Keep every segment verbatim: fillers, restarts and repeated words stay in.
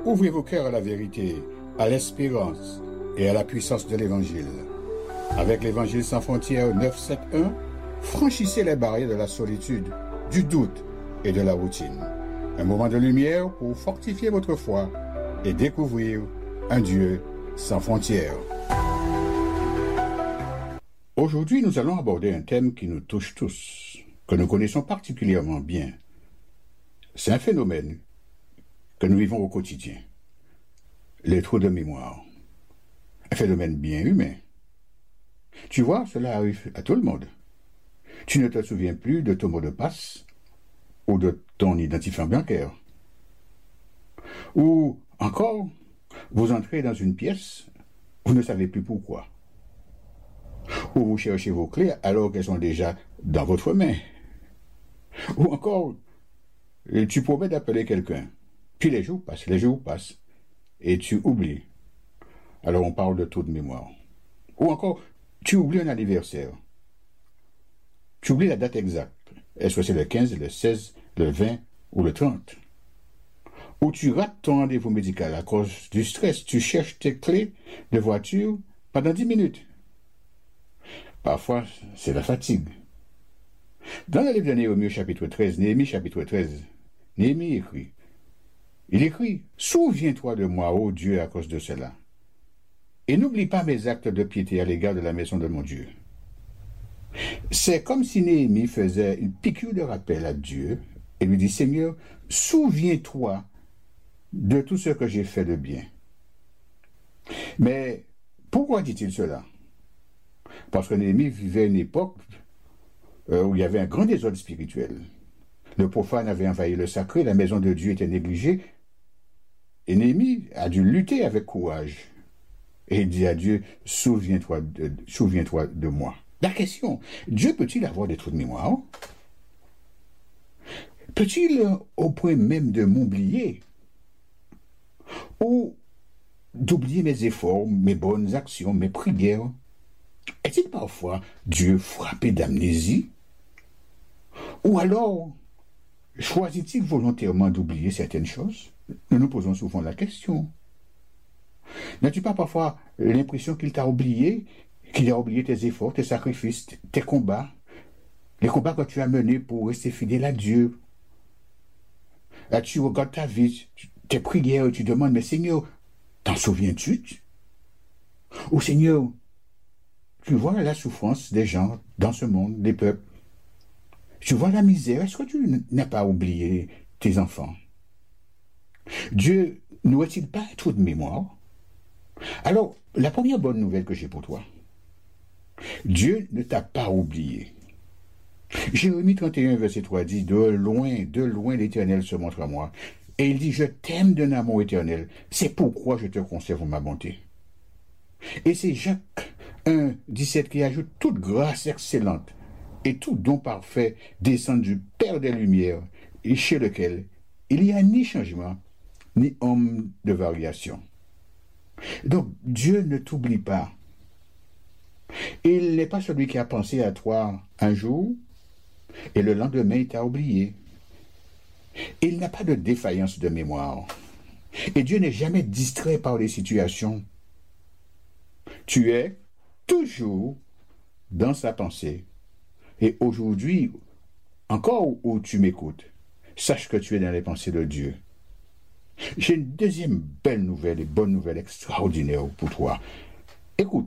Ouvrez vos cœurs à la vérité, à l'espérance et à la puissance de l'Évangile. Avec l'Évangile sans frontières neuf cent soixante-dix-un, franchissez les barrières de la solitude, du doute et de la routine. Un moment de lumière pour fortifier votre foi et découvrir un Dieu sans frontières. Aujourd'hui, nous allons aborder un thème qui nous touche tous, que nous connaissons particulièrement bien. C'est un phénomène que nous vivons au quotidien. Les trous de mémoire. Un phénomène bien humain. Tu vois, cela arrive à tout le monde. Tu ne te souviens plus de ton mot de passe ou de ton identifiant bancaire. Ou encore, vous entrez dans une pièce, vous ne savez plus pourquoi. Ou vous cherchez vos clés alors qu'elles sont déjà dans votre main. Ou encore, tu promets d'appeler quelqu'un. Puis les jours passent, les jours passent, et tu oublies. Alors on parle de trou de mémoire. Ou encore, tu oublies un anniversaire. Tu oublies la date exacte. Est-ce que c'est le quinze, le seize, le vingt ou le trente? Ou tu rates ton rendez-vous médical à cause du stress. Tu cherches tes clés de voiture pendant dix minutes. Parfois, c'est la fatigue. Dans le livre de Néhémie, chapitre treize, Néhémie, chapitre treize, Néhémie écrit, il écrit, « Souviens-toi de moi, ô Dieu, à cause de cela, et n'oublie pas mes actes de piété à l'égard de la maison de mon Dieu. » C'est comme si Néhémie faisait une piqûre de rappel à Dieu et lui dit, « Seigneur, souviens-toi de tout ce que j'ai fait de bien. » Mais pourquoi dit-il cela? Parce que Néhémie vivait une époque où il y avait un grand désordre spirituel. Le profane avait envahi le sacré, la maison de Dieu était négligée, et Néhémie a dû lutter avec courage. Et il dit à Dieu, souviens-toi de, souviens-toi de moi. La question, Dieu peut-il avoir des trous de mémoire? Peut-il, au point même de m'oublier, ou d'oublier mes efforts, mes bonnes actions, mes prières? Est-il parfois Dieu frappé d'amnésie? Ou alors, choisit-il volontairement d'oublier certaines choses? Nous nous posons souvent la question. N'as-tu pas parfois l'impression qu'il t'a oublié, qu'il a oublié tes efforts, tes sacrifices, tes combats, les combats que tu as menés pour rester fidèle à Dieu? Là, tu regardes ta vie, tes prières, et tu demandes, mais Seigneur, t'en souviens-tu? Ou Seigneur, tu vois la souffrance des gens dans ce monde, des peuples. Tu vois la misère. Est-ce que tu n'as pas oublié tes enfants? Dieu n'aurait-il pas un trou de mémoire? Alors, la première bonne nouvelle que j'ai pour toi, Dieu ne t'a pas oublié. Jérémie trente et un, verset trois dit, « De loin, de loin l'Éternel se montre à moi. Et il dit, je t'aime d'un amour éternel. C'est pourquoi je te conserve ma bonté. » Et c'est Jacques un, dix-sept qui ajoute, « Toute grâce excellente et tout don parfait descend du Père des Lumières, et chez lequel il n'y a ni changement, ni homme de variation. » Donc, Dieu ne t'oublie pas. Il n'est pas celui qui a pensé à toi un jour, et le lendemain, il t'a oublié. Il n'a pas de défaillance de mémoire. Et Dieu n'est jamais distrait par les situations. Tu es toujours dans sa pensée. Et aujourd'hui, encore où tu m'écoutes, sache que tu es dans les pensées de Dieu. J'ai une deuxième belle nouvelle et bonne nouvelle extraordinaire pour toi. Écoute,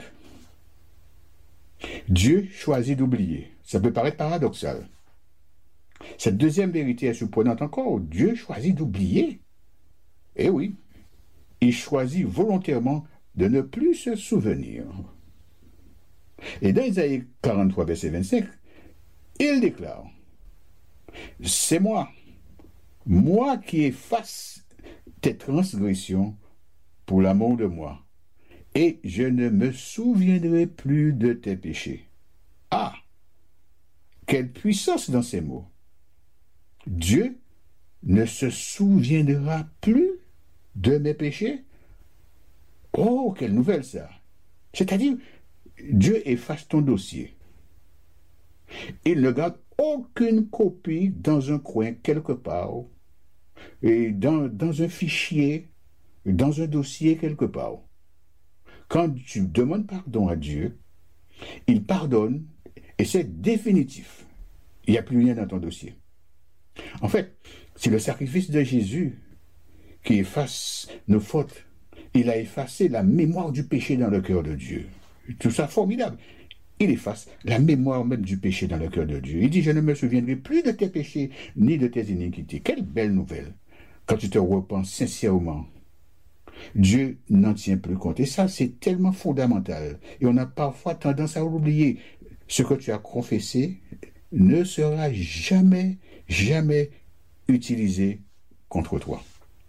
Dieu choisit d'oublier. Ça peut paraître paradoxal. Cette deuxième vérité est surprenante encore. Dieu choisit d'oublier. Eh oui, il choisit volontairement de ne plus se souvenir. Et dans Isaïe quarante-trois, verset vingt-cinq, il déclare, « C'est moi, moi qui efface tes transgressions pour l'amour de moi, et je ne me souviendrai plus de tes péchés. » Ah, quelle puissance dans ces mots! Dieu ne se souviendra plus de mes péchés? Oh, quelle nouvelle ça! C'est-à-dire, Dieu efface ton dossier. Il ne garde aucune copie dans un coin quelque part, et dans, dans un fichier dans un dossier quelque part. Quand tu demandes pardon à Dieu, il pardonne et c'est définitif. Il n'y a plus rien dans ton dossier. En fait, c'est le sacrifice de Jésus qui efface nos fautes. Il a effacé la mémoire du péché dans le cœur de Dieu. Tout ça formidable. Il efface la mémoire même du péché dans le cœur de Dieu. Il dit, je ne me souviendrai plus de tes péchés ni de tes iniquités. Quelle belle nouvelle. Quand tu te repens sincèrement, Dieu n'en tient plus compte. Et ça, c'est tellement fondamental. Et on a parfois tendance à oublier. Ce que tu as confessé ne sera jamais, jamais utilisé contre toi.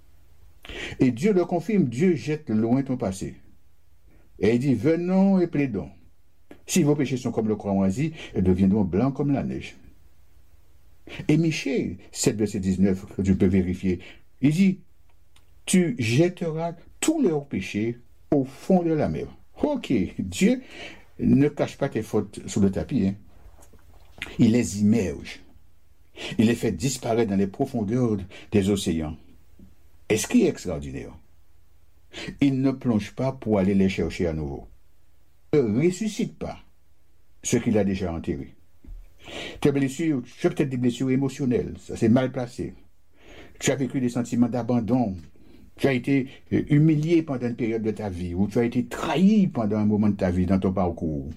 Et Dieu le confirme, Dieu jette loin ton passé. Et il dit, venons et plaidons. Si vos péchés sont comme le croix moisi, ils deviendront blancs comme la neige. Et Michée, sept, verset dix-neuf, que tu peux vérifier, il dit, tu jetteras tous leurs péchés au fond de la mer. Ok, Dieu ne cache pas tes fautes sous le tapis. Hein. Il les immerge. Il les fait disparaître dans les profondeurs des océans. Et ce qui est extraordinaire, il ne plonge pas pour aller les chercher à nouveau. Il ne ressuscite pas ce qu'il a déjà enterré. Tes blessures, tu as peut-être des blessures émotionnelles, ça s'est mal placé. Tu as vécu des sentiments d'abandon. Tu as été humilié pendant une période de ta vie, ou tu as été trahi pendant un moment de ta vie dans ton parcours.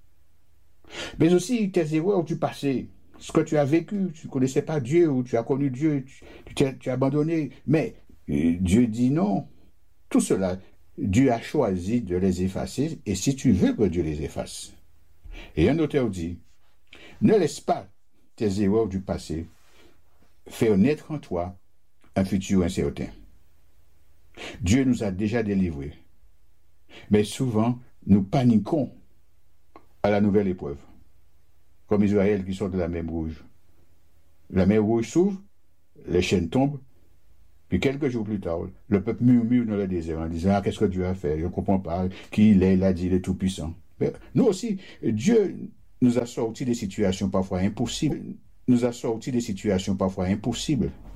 Mais aussi tes erreurs du passé, ce que tu as vécu, tu ne connaissais pas Dieu, ou tu as connu Dieu, tu, tu, as, tu as abandonné. Mais euh, Dieu dit non. Tout cela, Dieu a choisi de les effacer, et si tu veux que Dieu les efface. Et un auteur dit, ne laisse pas tes erreurs du passé faire naître en toi un futur incertain. Dieu nous a déjà délivrés. Mais souvent, nous paniquons à la nouvelle épreuve. Comme Israël qui sort de la mer Rouge. La mer Rouge s'ouvre, les chaînes tombent, puis quelques jours plus tard, le peuple murmure dans le désert en disant, ah, qu'est-ce que Dieu a fait? Je ne comprends pas qui il est, il a dit, il est tout-puissant. Mais nous aussi, Dieu nous a sortis des situations parfois impossibles, nous a sortis des situations parfois impossibles.